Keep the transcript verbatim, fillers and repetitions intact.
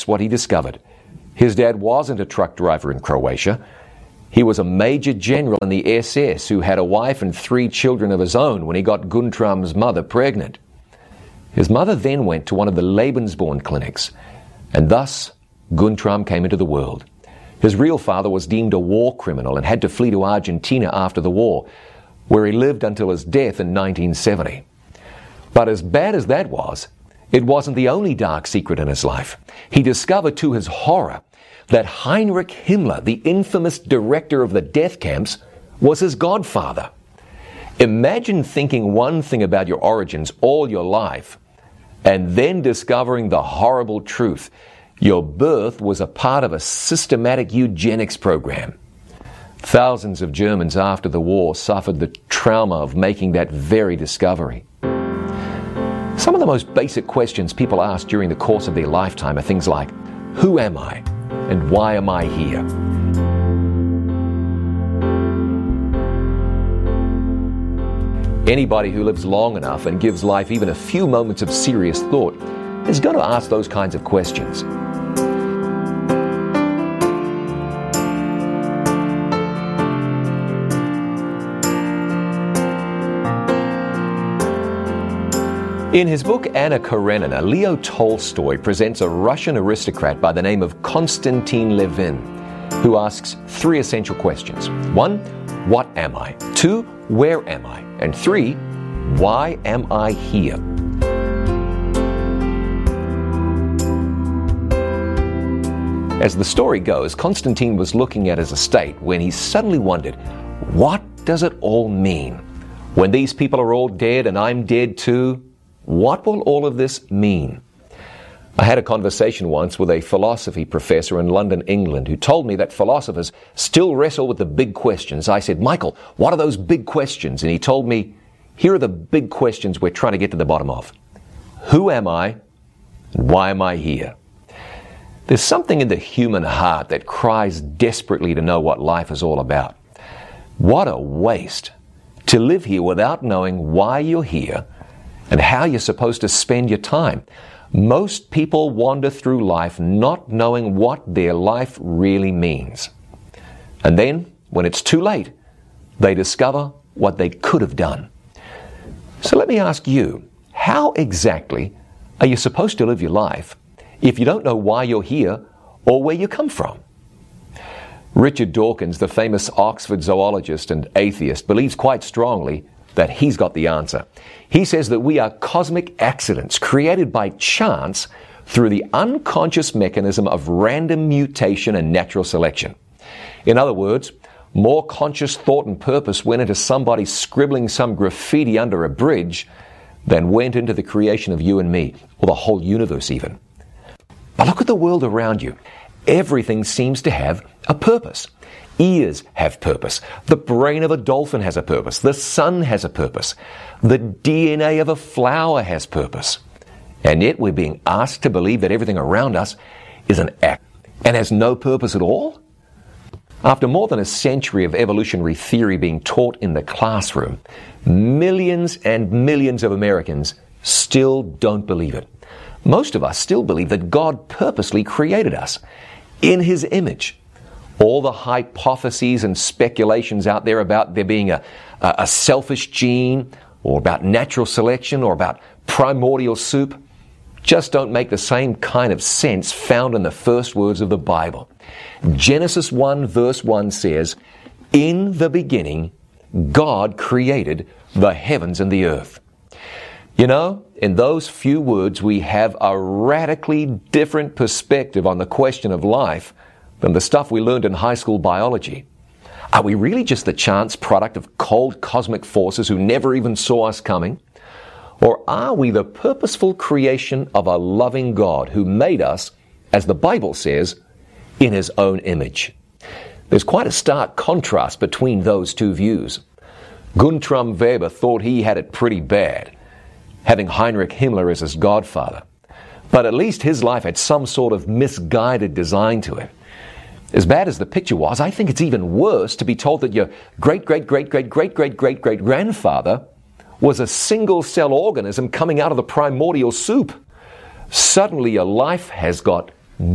guess what he discovered? His dad wasn't a truck driver in Croatia. He was a major general in the S S who had a wife and three children of his own when he got Guntram's mother pregnant. His mother then went to one of the Lebensborn clinics, and thus Guntram came into the world. His real father was deemed a war criminal and had to flee to Argentina after the war, where he lived until his death in nineteen seventy. But as bad as that was, it wasn't the only dark secret in his life. He discovered to his horror that Heinrich Himmler, the infamous director of the death camps, was his godfather. Imagine thinking one thing about your origins all your life and then discovering the horrible truth. Your birth was a part of a systematic eugenics program. Thousands of Germans after the war suffered the trauma of making that very discovery. Some of the most basic questions people ask during the course of their lifetime are things like, who am I and why am I here? Anybody who lives long enough and gives life even a few moments of serious thought is going to ask those kinds of questions. In his book Anna Karenina, Leo Tolstoy presents a Russian aristocrat by the name of Konstantin Levin, who asks three essential questions. One, what am I? Two, where am I? And three, why am I here? As the story goes, Konstantin was looking at his estate when he suddenly wondered, what does it all mean? When these people are all dead and I'm dead too, what will all of this mean? I had a conversation once with a philosophy professor in London, England, who told me that philosophers still wrestle with the big questions. I said, Michael, what are those big questions? And he told me, here are the big questions we're trying to get to the bottom of. Who am I? And why am I here? There's something in the human heart that cries desperately to know what life is all about. What a waste to live here without knowing why you're here and how you're supposed to spend your time. Most people wander through life not knowing what their life really means. And then, when it's too late, they discover what they could have done. So let me ask you, how exactly are you supposed to live your life if you don't know why you're here or where you come from? Richard Dawkins, the famous Oxford zoologist and atheist, believes quite strongly that he's got the answer. He says that we are cosmic accidents created by chance through the unconscious mechanism of random mutation and natural selection. In other words, more conscious thought and purpose went into somebody scribbling some graffiti under a bridge than went into the creation of you and me, or the whole universe even. But look at the world around you. Everything seems to have a purpose. Ears have purpose. The brain of a dolphin has a purpose. The sun has a purpose. The D N A of a flower has purpose. And yet we're being asked to believe that everything around us is an act and has no purpose at all? After more than a century of evolutionary theory being taught in the classroom, millions and millions of Americans still don't believe it. Most of us still believe that God purposely created us in His image. All the hypotheses and speculations out there about there being a, a, a selfish gene, or about natural selection, or about primordial soup, just don't make the same kind of sense found in the first words of the Bible. Genesis one verse one says, "In the beginning, God created the heavens and the earth." You know, in those few words, we have a radically different perspective on the question of life than the stuff we learned in high school biology. Are we really just the chance product of cold cosmic forces who never even saw us coming? Or are we the purposeful creation of a loving God who made us, as the Bible says, in His own image? There's quite a stark contrast between those two views. Guntram Weber thought he had it pretty bad, having Heinrich Himmler as his godfather. But at least his life had some sort of misguided design to it. As bad as the picture was, I think it's even worse to be told that your great-great-great-great-great-great-great-grandfather was a single-cell organism coming out of the primordial soup. Suddenly your life has got